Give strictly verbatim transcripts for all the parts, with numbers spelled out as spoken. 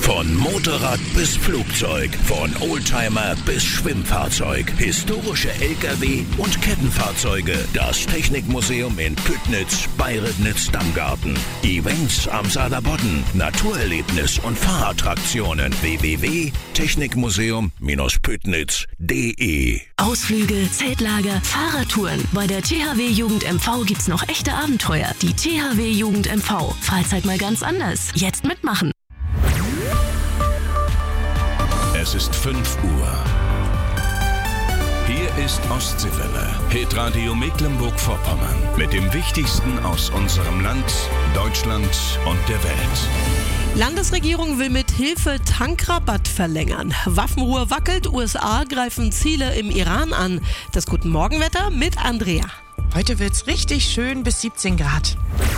Von Motorrad bis Flugzeug, von Oldtimer bis Schwimmfahrzeug, historische L K W und Kettenfahrzeuge. Das Technikmuseum in Püttnitz bei Ribnitz-Dammgarten. Events am Saarlandboden, Naturerlebnis und Fahrattraktionen. w w w punkt technikmuseum Bindestrich püttnitz punkt d e Ausflüge, Zeltlager, Fahrradtouren. Bei der T H W Jugend M V gibt's noch echte Abenteuer. Die T H W Jugend M V. Freizeit mal ganz anders. Jetzt mitmachen. Es ist fünf Uhr. Hier ist Ostseewelle, Hitradio Mecklenburg-Vorpommern. Mit dem Wichtigsten aus unserem Land, Deutschland und der Welt. Landesregierung will mit Hilfe Tankrabatt verlängern. Waffenruhe wackelt, U S A greifen Ziele im Iran an. Das Guten Morgenwetter mit Andrea. Heute wird's richtig schön bis siebzehn Grad.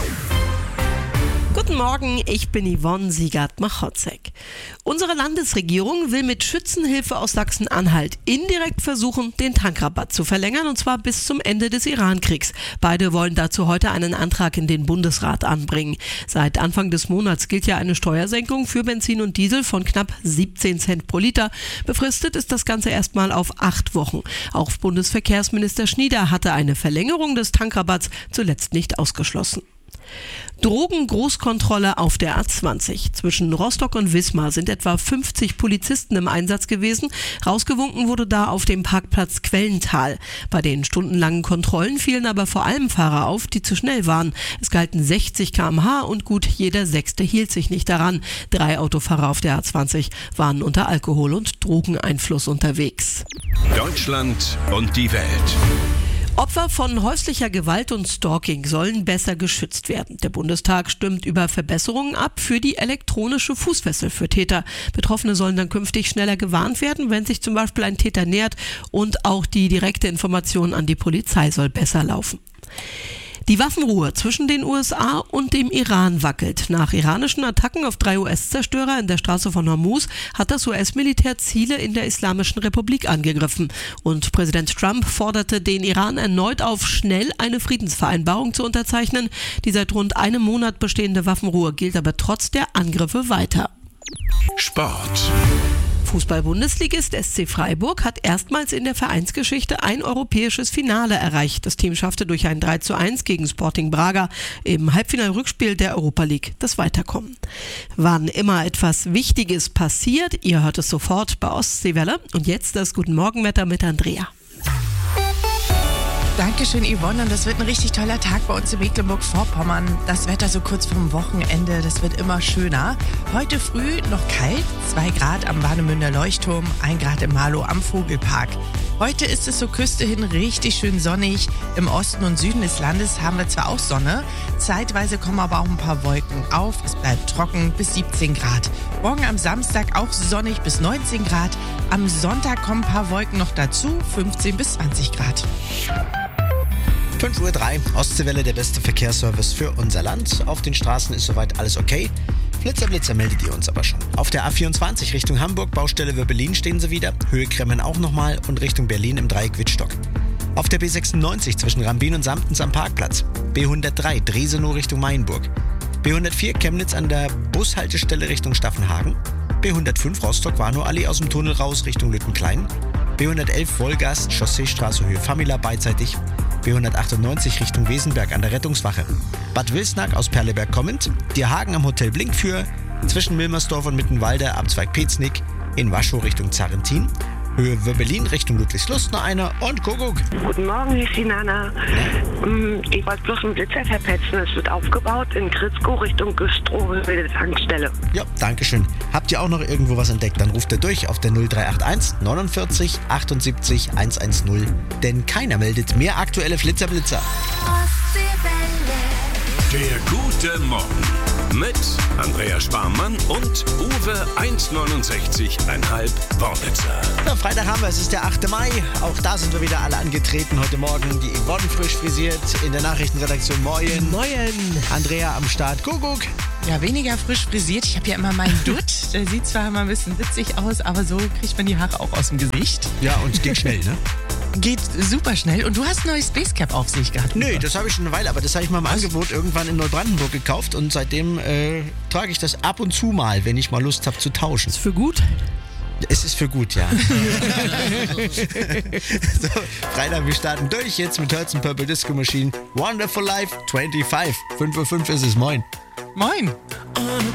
Guten Morgen, ich bin Yvonne Siegert-Machotzek. Unsere Landesregierung will mit Schützenhilfe aus Sachsen-Anhalt indirekt versuchen, den Tankrabatt zu verlängern, und zwar bis zum Ende des Iran-Kriegs. Beide wollen dazu heute einen Antrag in den Bundesrat anbringen. Seit Anfang des Monats gilt ja eine Steuersenkung für Benzin und Diesel von knapp siebzehn Cent pro Liter. Befristet ist das Ganze erstmal auf acht Wochen. Auch Bundesverkehrsminister Schnieder hatte eine Verlängerung des Tankrabatts zuletzt nicht ausgeschlossen. Drogengroßkontrolle auf der A zwanzig. Zwischen Rostock und Wismar sind etwa fünfzig Polizisten im Einsatz gewesen. Rausgewunken wurde da auf dem Parkplatz Quellental. Bei den stundenlangen Kontrollen fielen aber vor allem Fahrer auf, die zu schnell waren. Es galten sechzig Kilometer pro Stunde und gut jeder Sechste hielt sich nicht daran. Drei Autofahrer auf der A zwanzig waren unter Alkohol- und Drogeneinfluss unterwegs. Deutschland und die Welt. Opfer von häuslicher Gewalt und Stalking sollen besser geschützt werden. Der Bundestag stimmt über Verbesserungen ab für die elektronische Fußfessel für Täter. Betroffene sollen dann künftig schneller gewarnt werden, wenn sich zum Beispiel ein Täter nähert, und auch die direkte Information an die Polizei soll besser laufen. Die Waffenruhe zwischen den U S A und dem Iran wackelt. Nach iranischen Attacken auf drei U S-Zerstörer in der Straße von Hormuz hat das U S-Militär Ziele in der Islamischen Republik angegriffen. Und Präsident Trump forderte den Iran erneut auf, schnell eine Friedensvereinbarung zu unterzeichnen. Die seit rund einem Monat bestehende Waffenruhe gilt aber trotz der Angriffe weiter. Sport. Fußball-Bundesligist S C Freiburg hat erstmals in der Vereinsgeschichte ein europäisches Finale erreicht. Das Team schaffte durch ein drei zu eins gegen Sporting Braga im Halbfinal-Rückspiel der Europa League das Weiterkommen. Wann immer etwas Wichtiges passiert, ihr hört es sofort bei Ostseewelle. Und jetzt das Guten Morgenwetter mit Andrea. Dankeschön, Yvonne. Und das wird ein richtig toller Tag bei uns in Mecklenburg-Vorpommern. Das Wetter so kurz vorm Wochenende, das wird immer schöner. Heute früh noch kalt, zwei Grad am Warnemünder Leuchtturm, ein Grad im Marlow am Vogelpark. Heute ist es so Küste hin richtig schön sonnig. Im Osten und Süden des Landes haben wir zwar auch Sonne, zeitweise kommen aber auch ein paar Wolken auf. Es bleibt trocken bis siebzehn Grad. Morgen am Samstag auch sonnig bis neunzehn Grad. Am Sonntag kommen ein paar Wolken noch dazu, fünfzehn bis zwanzig Grad. fünf Uhr drei, Ostseewelle, der beste Verkehrsservice für unser Land. Auf den Straßen ist soweit alles okay. Flitzer, Blitzer meldet ihr uns aber schon. Auf der A vierundzwanzig Richtung Hamburg, Baustelle Wöbbelin stehen sie wieder. Höhe Kremmen auch nochmal und Richtung Berlin im Dreieck Wittstock. Auf der B sechsundneunzig zwischen Rambin und Samtens am Parkplatz. B hundertdrei Dresenow Richtung Mainburg. B hundertvier Chemnitz an der Bushaltestelle Richtung Staffenhagen. B hundertfünf Rostock-Warnow-Allee aus dem Tunnel raus Richtung Lüttenklein. B hundertelf Wolgast, Chausseestraße Höhe Famila beidseitig. B hundertachtundneunzig Richtung Wesenberg an der Rettungswache. Bad Wilsnack aus Perleberg kommend. Dierhagen am Hotel Blinkfür. Zwischen Milmersdorf und Mittenwalde Abzweig Peznick. In Waschow Richtung Zarentin. Höhe Wöbbelin Richtung Ludwigslust noch einer und Kuckuck. Guten Morgen, hier ist die Nana. Ich wollte bloß einen Blitzer verpetzen. Es wird aufgebaut in Kritzkow Richtung Güstrow, der Tankstelle. Ja, danke schön. Habt ihr auch noch irgendwo was entdeckt? Dann ruft ihr durch auf der null drei acht eins neunundvierzig achtundsiebzig hundertzehn. Denn keiner meldet mehr aktuelle Flitzerblitzer. Der gute Morgen mit Andrea Sparmann und Uwe hundertneunundsechzig Komma fünf Wornitzer. Ja, Freitag haben wir, es ist der achte Mai. Auch da sind wir wieder alle angetreten. Heute Morgen die Yvonne frisch frisiert in der Nachrichtenredaktion. Moin. Moin. Andrea am Start. Kuckuck. Ja, weniger frisch frisiert. Ich habe ja immer meinen Dutt. Der sieht zwar immer ein bisschen witzig aus, aber so kriegt man die Haare auch aus dem Gesicht. Ja, und es geht schnell, ne? Geht super schnell. Und du hast ein neues Basecap auf sich gehabt. Nö, das habe ich schon eine Weile, aber das habe ich mal im Angebot irgendwann in Neubrandenburg gekauft und seitdem äh, trage ich das ab und zu mal, wenn ich mal Lust habe zu tauschen. Ist für gut? Es ist für gut, ja. So, Freitag, wir starten durch jetzt mit Herz and Purple Disco Machine. Wonderful Life, fünfundzwanzig. fünf Uhr fünf ist es, moin. Moin.